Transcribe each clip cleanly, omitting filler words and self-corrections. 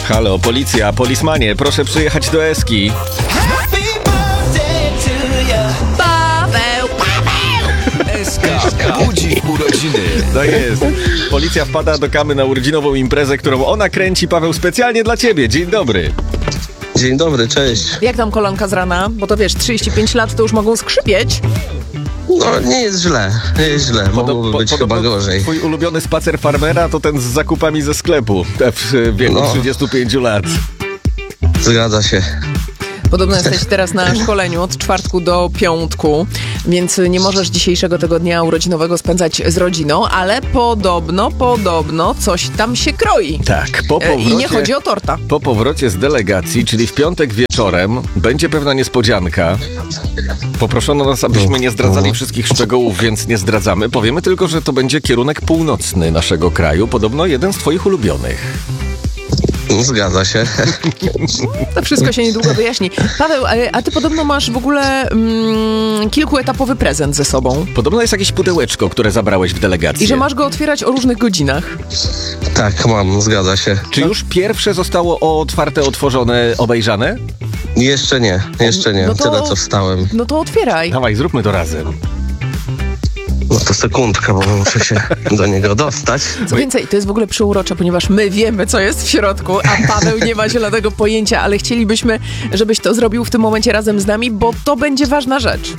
Halo, policja, polismanie, proszę przyjechać do Eski. Eska budzi urodziny. To jest. Policja wpada do Kamy na urodzinową imprezę, którą ona kręci, Paweł, specjalnie dla ciebie. Dzień dobry. Dzień dobry, cześć. Jak tam kolanka z rana? Bo to wiesz, 35 lat to już mogą skrzypieć. No, nie jest źle, mogłoby być chyba gorzej. Twój ulubiony spacer farmera to ten z zakupami ze sklepu w wieku 35 lat. Zgadza się. Podobno jesteś teraz na szkoleniu od czwartku do piątku, więc nie możesz dzisiejszego tego dnia urodzinowego spędzać z rodziną, ale podobno coś tam się kroi. Tak, po powrocie, I nie chodzi o torta. Po powrocie z delegacji, czyli w piątek wieczorem, będzie pewna niespodzianka. Poproszono nas, abyśmy nie zdradzali wszystkich szczegółów, więc nie zdradzamy. Powiemy tylko, że to będzie kierunek północny naszego kraju, podobno jeden z twoich ulubionych. Zgadza się. To wszystko się niedługo wyjaśni. Paweł, a ty podobno masz w ogóle kilkuetapowy prezent ze sobą. Podobno jest jakieś pudełeczko, które zabrałeś w delegacji. I że masz go otwierać o różnych godzinach. Tak, mam, zgadza się. Czy już pierwsze zostało otwarte, otworzone, obejrzane? Jeszcze nie. No to- Tyle, co wstałem. No to otwieraj. Dawaj, zróbmy to razem. No to sekundka, bo muszę się do niego dostać. Co więcej, to jest w ogóle przyurocze, ponieważ my wiemy, co jest w środku, a Paweł nie ma zielonego pojęcia, ale chcielibyśmy, żebyś to zrobił w tym momencie razem z nami, bo to będzie ważna rzecz.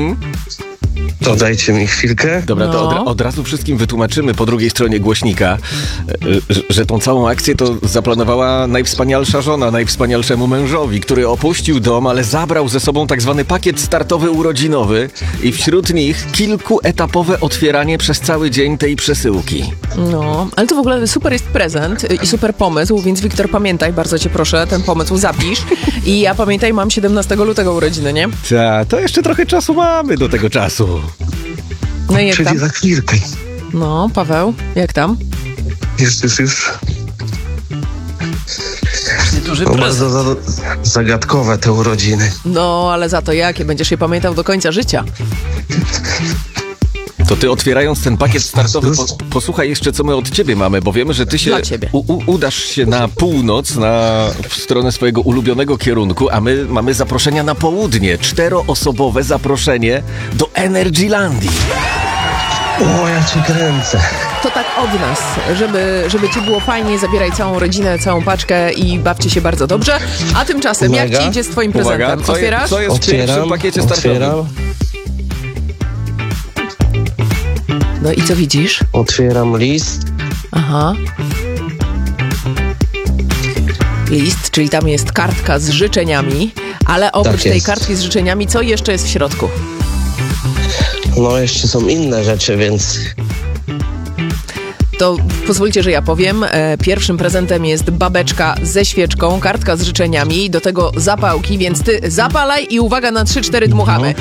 To dajcie mi chwilkę. Dobra, to No. od razu wszystkim wytłumaczymy po drugiej stronie głośnika, że tą całą akcję to zaplanowała najwspanialsza żona najwspanialszemu mężowi, który opuścił dom, ale zabrał ze sobą tak zwany pakiet startowy urodzinowy i wśród nich kilkuetapowe otwieranie przez cały dzień tej przesyłki. No, ale to w ogóle super jest prezent i super pomysł, więc Wiktor, pamiętaj, bardzo cię proszę, ten pomysł zapisz. I ja pamiętaj, mam 17 lutego urodziny, nie? To jeszcze trochę czasu mamy do tego czasu. No i jak Czyli tam? za chwilkę. No, Paweł, jak tam? Już. Duży No, prezent. bardzo zagadkowe te urodziny. No, ale za to jakie? Będziesz je pamiętał do końca życia. To ty otwierając ten pakiet startowy, posłuchaj jeszcze, co my od ciebie mamy, bo wiemy, że ty się Dla ciebie. udasz się na północ, w stronę swojego ulubionego kierunku, a my mamy zaproszenia na południe. 4-osobowe zaproszenie do Energylandii. O, ja cię kręcę. To tak od nas, żeby ci było fajnie, zabieraj całą rodzinę, całą paczkę i bawcie się bardzo dobrze. A tymczasem, jak Uwaga. ci idzie z twoim Uwaga, prezentem? Otwierasz? co jest w pierwszym pakiecie startowym? No i co widzisz? Otwieram list. Aha. List, czyli tam jest kartka z życzeniami, ale oprócz Tak tej jest. kartki z życzeniami, co jeszcze jest w środku? No, jeszcze są inne rzeczy, więc To pozwólcie, że ja powiem. Pierwszym prezentem jest babeczka ze świeczką, kartka z życzeniami, do tego zapałki, więc ty zapalaj i uwaga, na 3-4 dmuchamy.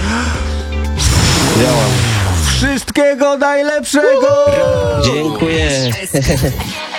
Wszystkiego najlepszego! dziękuję.